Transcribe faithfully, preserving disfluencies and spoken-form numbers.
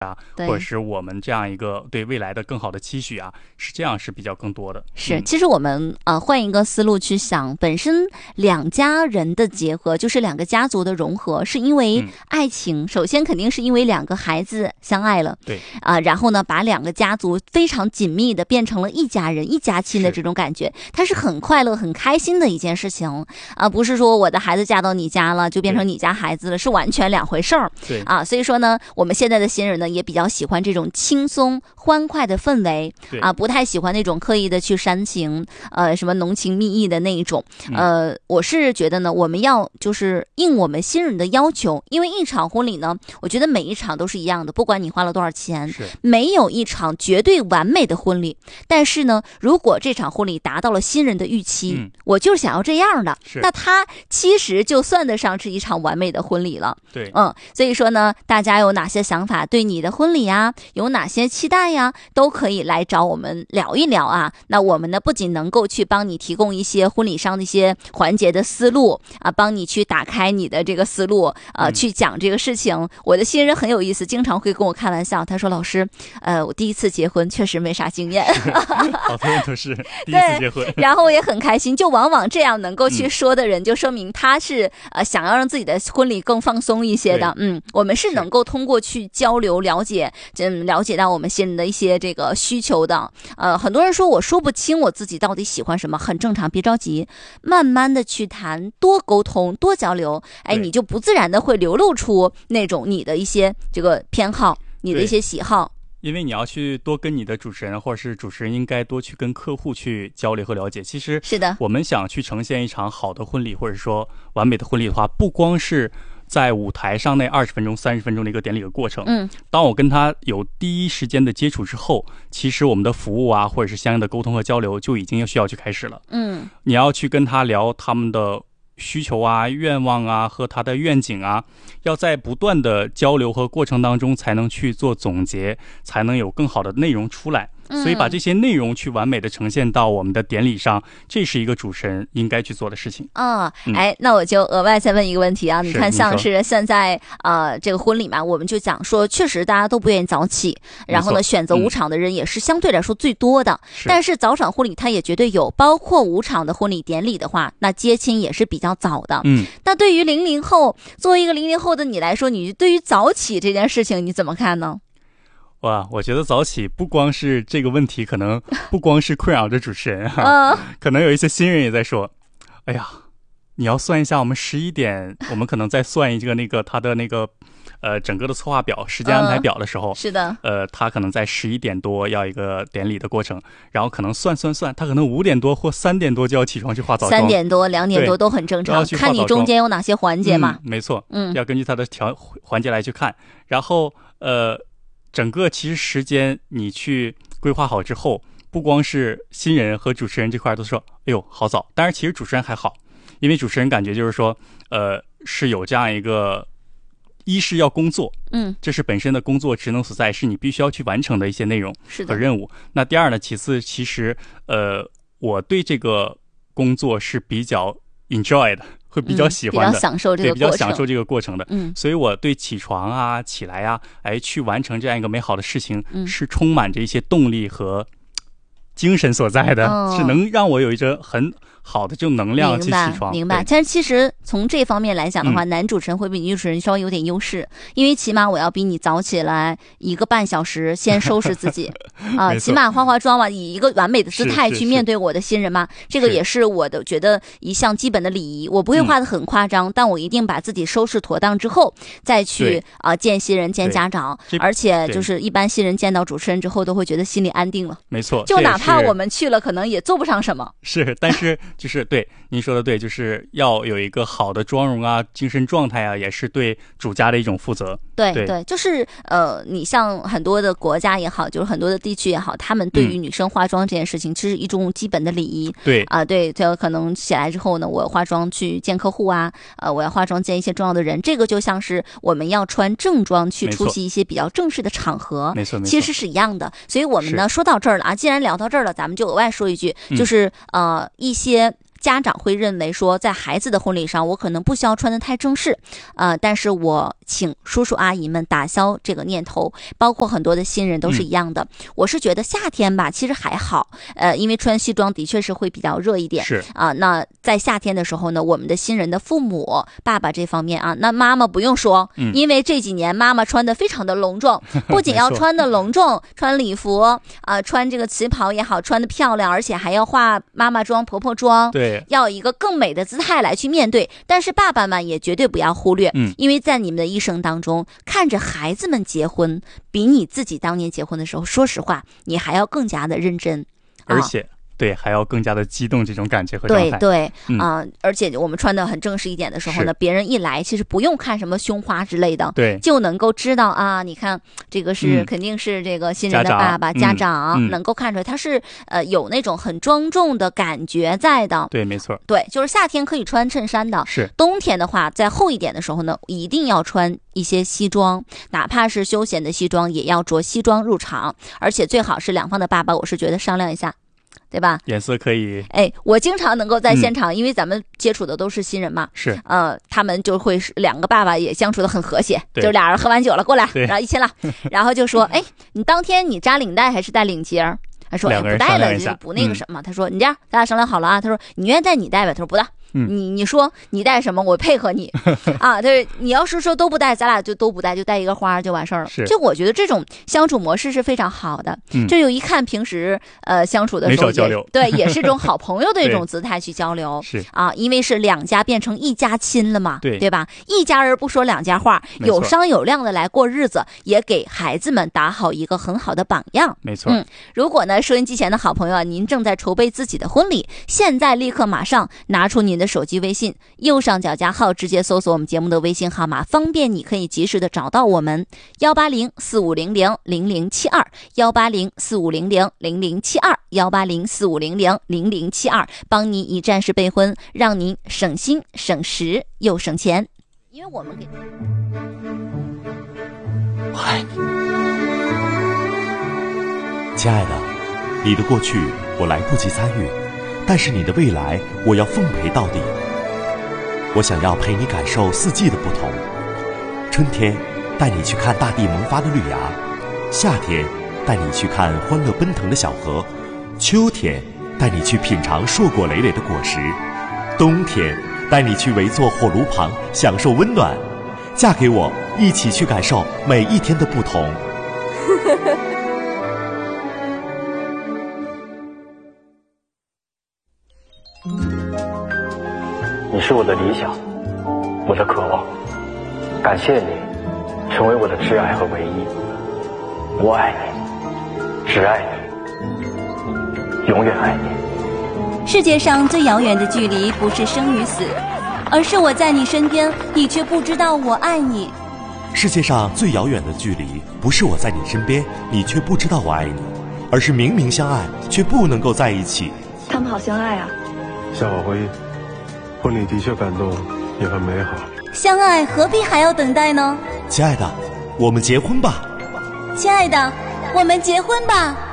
啊，或者是我们这样一个对未来的更好的期许啊，是这样是比较更多的。 是， 嗯、 其实我们呃换一个思路去想，本身两家人的结合，就是两个家族的融合，是因为爱情。嗯、首先肯定是因为两个孩子相爱了， 对啊、呃，然后呢，把两个家族非常紧密的变成了一家人、一家亲的这种感觉，它是很快乐、很开心的一件事情啊、呃，不是说我的孩子嫁到你家了就变成你家孩子了，是完全两回事儿。 对啊，所以说呢，我们现在的新人呢也比较喜欢这种轻松欢快的氛围啊，不太喜欢那种刻意的去煽情，呃，什么浓情蜜意的那一种。呃，我是觉得呢，我们要就是应我们新人的要求，因为一场婚礼呢，我觉得每一场都是一样的，不管你花了多少钱，没有一场绝对完美的婚礼。但是呢，如果这场婚礼达到了新人的预期，嗯、我就是想要这样的，那它其实就算得上是一场完美的婚礼了。 对， 嗯，所以说呢，大家有哪些想法，对你的婚礼啊，有哪些期待呀，都可以来找我们聊一聊啊。那我们呢，不仅能够去帮你提供一些婚礼上的一些环节的思路啊，帮你去打开你的这个思路，呃， 嗯、 去讲这个事情。我的新人很有意思，经常会跟我开玩笑，他说：“老师，呃，我第一次结婚确实没啥经验。” 好多人都是第一次结婚， 然后我也很开心，就往往这样能够去说的人，嗯、就说明他是呃想要让自己的婚礼更放松一些的。嗯，我们是能够通过去交流了解，嗯，了解到我们新人的一些这个需求的。呃，很多人说我说不清我自己到底喜欢什么，很正常，别着急，慢慢的去谈，多沟通，多交流，哎，你就不自然的会流露出那种你的一些这个偏好，你的一些喜好。 因为你要去多跟你的主持人，或者是主持人应该多去跟客户去交流和了解。其实是的， 我们想去呈现一场好的婚礼，或者说完美的婚礼的话，不光是在舞台上那二十分钟、三十分钟的一个典礼的过程。 嗯， 当我跟他有第一时间的接触之后，其实我们的服务啊，或者是相应的沟通和交流就已经需要去开始了。 嗯， 你要去跟他聊他们的需求啊、愿望啊和他的愿景啊，要在不断的交流和过程当中才能去做总结，才能有更好的内容出来。所以把这些内容去完美的呈现到我们的典礼上，这是一个主持人应该去做的事情啊、哦嗯。哎，那我就额外再问一个问题啊，你看像是现在呃这个婚礼嘛，我们就讲说，确实大家都不愿意早起，然后呢选择舞场的人也是相对来说最多的。嗯、但是早场婚礼它也绝对有，包括舞场的婚礼典礼的话，那接亲也是比较早的。 嗯， 那对于零零后，作为一个零零后的你来说，你对于早起这件事情你怎么看呢？ 哇，我觉得早起不光是这个问题，可能不光是困扰着主持人哈、啊，可能有一些新人也在说，哎呀，你要算一下，我们十一点，我们可能在算一个那个他的那个呃整个的策划表、时间安排表的时候， 嗯、是的， 呃，他可能在十一点多要一个典礼的过程，然后可能算算算，他可能五点多或三点多就要起床去化早妆， 三点多、两点多都很正常，看你中间有哪些环节嘛、 嗯。没错， 嗯， 要根据他的条环节来去看，然后呃。整个其实时间你去规划好之后，不光是新人和主持人这块都说，哎呦好早。当然其实主持人还好，因为主持人感觉就是说，呃，是有这样一个，一是要工作， 嗯， 这是本身的工作职能所在，是你必须要去完成的一些内容和任务。那第二呢，其次其实呃，我对这个工作是比较 enjoy 的。会比较喜欢的， 嗯、比较享受这个过程， 对，比较享受这个过程的， 嗯， 所以我对起床啊、起来啊，哎，去完成这样一个美好的事情， 嗯、 是充满着一些动力和精神所在的， 哦、 是能让我有一种很好的这种能量去起床。 明白，明白。但是其实从这方面来讲的话，嗯、男主持人会比女主持人稍微有点优势，因为起码我要比你早起来一个半小时，先收拾自己啊，起码化化妆嘛，以一个完美的姿态去面对我的新人嘛。这个也是我的觉得一项基本的礼仪。我不会画得很夸张，嗯、但我一定把自己收拾妥当之后，再去啊、呃、见新人、见家长。而且就是一般新人见到主持人之后，都会觉得心里安定了。 没错， 就哪怕我们去了，可能也做不上什么。 是，但是。就是对您说的对，就是要有一个好的妆容啊，精神状态啊，也是对主家的一种负责。 对 对, 对，就是呃，你像很多的国家也好，就是很多的地区也好，他们对于女生化妆这件事情，其实一种基本的礼仪。 对啊、呃，对，就可能起来之后呢，我化妆去见客户啊，呃，我要化妆见一些重要的人，这个就像是我们要穿正装去出席一些比较正式的场合， 没错，没错， 其实是一样的。所以我们呢说到这儿了啊，既然聊到这儿了，咱们就额外说一句， 嗯、 就是呃一些。 家长会认为说，在孩子的婚礼上，我可能不需要穿得太正式，呃，但是我请叔叔阿姨们打消这个念头，包括很多的新人都是一样的。嗯、我是觉得夏天吧，其实还好，呃，因为穿西装的确是会比较热一点， 是啊、呃。那在夏天的时候呢，我们的新人的父母、爸爸这方面啊，那妈妈不用说， 嗯、 因为这几年妈妈穿的非常的隆重，不仅要穿的隆重，穿礼服啊、呃，穿这个旗袍也好，穿的漂亮，而且还要化妈妈妆、婆婆妆， 对， 要以一个更美的姿态来去面对。但是爸爸们也绝对不要忽略， 嗯， 因为在你们的一生当中，看着孩子们结婚，比你自己当年结婚的时候，说实话，你还要更加的认真， 而且。啊对，还要更加的激动，这种感觉和状态。 对对啊、 嗯呃，而且我们穿的很正式一点的时候呢，别人一来，其实不用看什么胸花之类的， 对， 就能够知道啊，你看这个是、 嗯、 肯定是这个新人的爸爸家长，家长嗯、 能够看出来他是呃有那种很庄重的感觉在的。 对，没错。 对，就是夏天可以穿衬衫的， 是冬天的话，在厚一点的时候呢，一定要穿一些西装，哪怕是休闲的西装，也要着西装入场，而且最好是两方的爸爸，我是觉得商量一下。对吧？ 颜色可以。 哎，我经常能够在现场、嗯，因为咱们接触的都是新人嘛， 是， 呃，他们就会是两个爸爸也相处的很和谐，就俩人喝完酒了过来，然后一亲了，然后就说，哎，你当天你扎领带还是戴领结？他说，哎，不戴了，就不那个什么。嗯、他说，你这样，咱俩商量好了啊。他说，你愿意戴你戴呗。他说不戴。 嗯、 你你说你带什么，我配合你啊。对，你要是说都不带，咱俩就都不带，就带一个花就完事儿了。 是， 就我觉得这种相处模式是非常好的。 嗯， 这就一看平时呃相处的时候也， 交流对，也是一种好朋友的一种姿态去交流。 是啊，因为是两家变成一家亲了嘛， 对对吧？一家人不说两家话，有商有量的来过日子，也给孩子们打好一个很好的榜样。 没错。 嗯，如果呢，收音机前的好朋友啊，您正在筹备自己的婚礼，现在立刻马上拿出您的手机微信。右上角加号，直接搜索我们节目的微信号码，方便你可以及时的找到我们幺八零四五零零零零七二幺八零四五零零零零七二幺八零四五零零零零七二，帮你一站式备婚，让您省心省时又省钱。因为我们给我爱你，亲爱的，你的过去我来不及参与，但是你的未来我要奉陪到底。我想要陪你感受四季的不同，春天带你去看大地萌发的绿芽，夏天带你去看欢乐奔腾的小河，秋天带你去品尝硕果累累的果实，冬天带你去围坐火炉旁享受温暖。嫁给我，一起去感受每一天的不同。 你是我的理想，我的渴望，感谢你成为我的挚爱和唯一。我爱你，只爱你，永远爱你。 世界上最遥远的距离不是生与死，而是我在你身边，你却不知道我爱你。 世界上最遥远的距离不是我在你身边，你却不知道我爱你，而是明明相爱却不能够在一起。 他们好相爱啊。 向我回忆，婚礼的确感动，也很美好。 相爱何必还要等待呢？ 亲爱的，我们结婚吧。 亲爱的，我们结婚吧。